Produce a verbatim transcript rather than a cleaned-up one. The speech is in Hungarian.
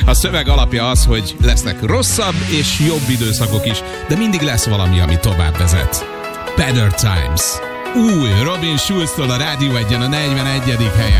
A szöveg alapja az, hogy lesznek rosszabb és jobb időszakok is, de mindig lesz valami, ami tovább vezet. Better Times. Új Robin Schulztól a Rádió Egyen a negyvenegyedik helyen.